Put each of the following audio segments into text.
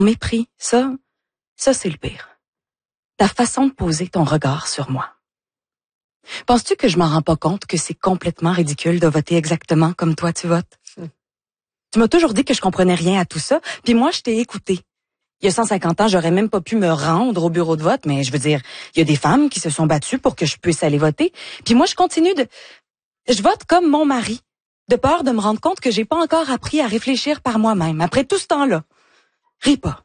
Mépris, ça c'est le pire. Ta façon de poser ton regard sur moi. Penses-tu que je m'en rends pas compte que c'est complètement ridicule de voter exactement comme toi tu votes? Tu m'as toujours dit que je comprenais rien à tout ça, puis moi je t'ai écouté. Il y a 150 ans, j'aurais même pas pu me rendre au bureau de vote, mais je veux dire, il y a des femmes qui se sont battues pour que je puisse aller voter, puis moi je continue je vote comme mon mari, de peur de me rendre compte que j'ai pas encore appris à réfléchir par moi-même après tout ce temps-là. Ris pas.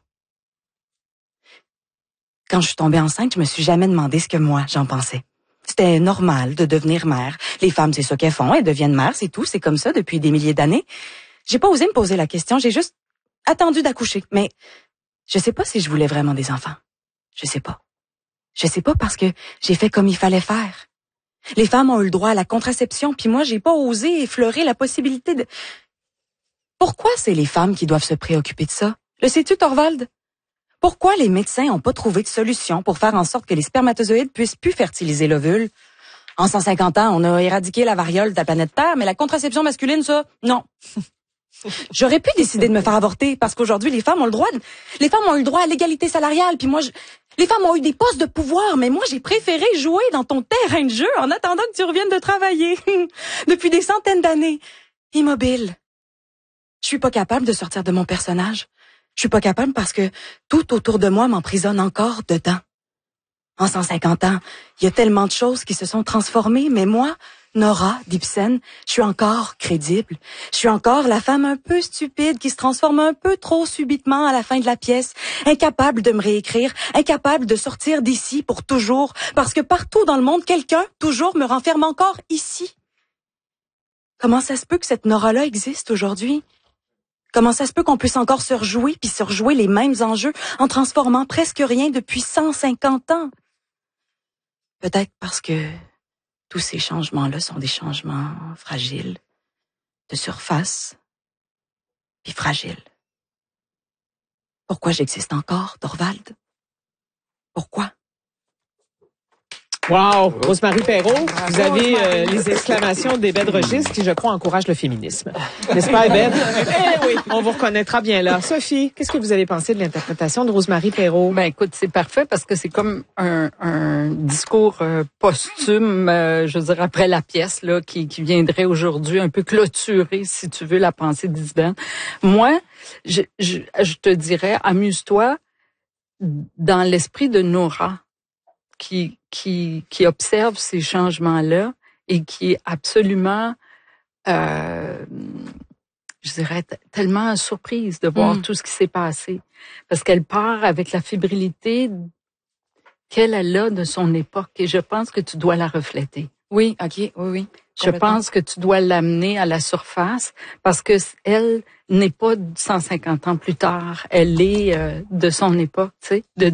Quand je suis tombée enceinte, je me suis jamais demandé ce que moi j'en pensais. C'était normal de devenir mère. Les femmes, c'est ça qu'elles font, elles deviennent mères, c'est tout, c'est comme ça depuis des milliers d'années. J'ai pas osé me poser la question, j'ai juste attendu d'accoucher. Mais je sais pas si je voulais vraiment des enfants. Je sais pas. Je sais pas parce que j'ai fait comme il fallait faire. Les femmes ont eu le droit à la contraception, puis moi, j'ai pas osé effleurer la possibilité de... Pourquoi c'est les femmes qui doivent se préoccuper de ça? Le sais-tu, Thorvald? Pourquoi les médecins n'ont pas trouvé de solution pour faire en sorte que les spermatozoïdes puissent plus fertiliser l'ovule? En 150 ans, on a éradiqué la variole de la planète Terre, mais la contraception masculine, ça, non. J'aurais pu décider de me faire avorter parce qu'aujourd'hui, les femmes ont eu le droit à l'égalité salariale, puis moi, les femmes ont eu des postes de pouvoir, mais moi, j'ai préféré jouer dans ton terrain de jeu en attendant que tu reviennes de travailler. Depuis des centaines d'années. Immobile. Je suis pas capable de sortir de mon personnage. Je suis pas capable parce que tout autour de moi m'emprisonne encore dedans. En 150 ans, il y a tellement de choses qui se sont transformées, mais moi, Nora d'Ibsen, je suis encore crédible. Je suis encore la femme un peu stupide qui se transforme un peu trop subitement à la fin de la pièce, incapable de me réécrire, incapable de sortir d'ici pour toujours, parce que partout dans le monde, quelqu'un, toujours, me renferme encore ici. Comment ça se peut que cette Nora-là existe aujourd'hui? Comment ça se peut qu'on puisse encore se rejouer puis se rejouer les mêmes enjeux en transformant presque rien depuis 150 ans? Peut-être parce que tous ces changements-là sont des changements fragiles, de surface, puis fragiles. Pourquoi j'existe encore, Thorvald? Pourquoi? Wow! Rose-Marie Perreault, vous avez les exclamations d'Ébède Regis qui, je crois, encouragent le féminisme. N'est-ce pas, Ébède? Eh oui, on vous reconnaîtra bien là. Sophie, qu'est-ce que vous avez pensé de l'interprétation de Rose-Marie Perreault? Ben écoute, c'est parfait parce que c'est comme un discours posthume, je veux dire, après la pièce là qui viendrait aujourd'hui un peu clôturer, si tu veux, la pensée d'Isabelle. Moi, je te dirais, amuse-toi dans l'esprit de Nora qui observe ces changements-là et qui est absolument, je dirais, tellement surprise de voir tout ce qui s'est passé. Parce qu'elle part avec la fébrilité qu'elle a de son époque et je pense que tu dois la refléter. Oui, OK, oui. Je pense que tu dois l'amener à la surface parce que elle n'est pas 150 ans plus tard. Elle est de son époque, tu sais, de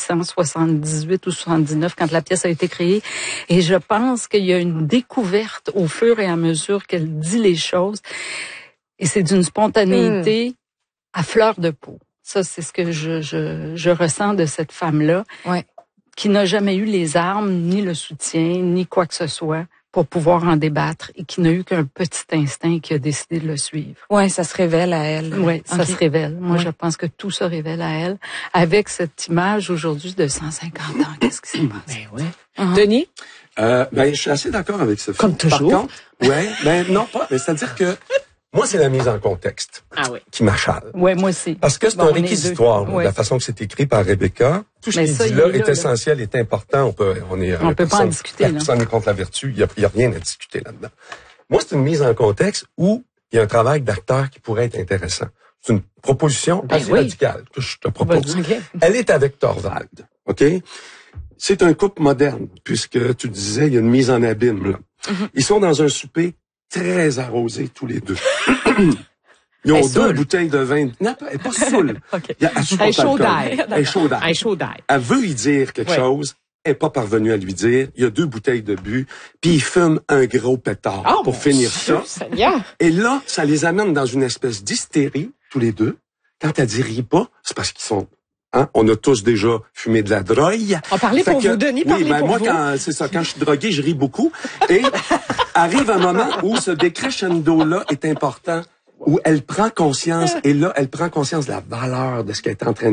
1878 ou 79 quand la pièce a été créée. Et je pense qu'il y a une découverte au fur et à mesure qu'elle dit les choses. Et c'est d'une spontanéité à fleur de peau. Ça, c'est ce que je ressens de cette femme-là. Ouais. Qui n'a jamais eu les armes, ni le soutien, ni quoi que ce soit pour pouvoir en débattre et qui n'a eu qu'un petit instinct qui a décidé de le suivre. Ouais, ça se révèle à elle. Oui, ça se révèle. Moi, je pense que tout se révèle à elle. Avec cette image aujourd'hui de 150 ans, qu'est-ce qui s'est passé? Ben oui. Denis? Je suis assez d'accord avec Sophie. Comme toujours. Par contre, non pas, mais c'est-à-dire que moi, c'est la mise en contexte qui m'achale. Oui, moi aussi. Parce que c'est un réquisitoire, la façon que c'est écrit par Rebecca. Tout ce qu'il dit là est essentiel, est important. On peut pas en discuter. Personne n'est contre la vertu. Il y a rien à discuter là-dedans. Moi, c'est une mise en contexte où il y a un travail d'acteur qui pourrait être intéressant. C'est une proposition assez radicale que je te propose. Elle est avec Thorvald, OK? C'est un couple moderne, puisque tu disais, il y a une mise en abîme, là. Ils sont dans un souper très arrosés, tous les deux. Ils ont deux bouteilles de vin. Non, elle est pas saoule. Elle est chaud d'ail. Elle veut y dire quelque chose. Elle n'est pas parvenue à lui dire. Il y a 2 bouteilles de but. Puis ils fument un gros pétard pour finir ça. Et là, ça les amène dans une espèce d'hystérie, tous les deux. Quand elle dit ris pas, c'est parce qu'ils sont... on a tous déjà fumé de la drogue. On parlait pour vous, Denis, parlez pour moi, vous. quand je suis drogué, je ris beaucoup. Et arrive un moment où ce décrescendo-là est important, où elle prend conscience, et là, elle prend conscience de la valeur de ce qu'elle est en train de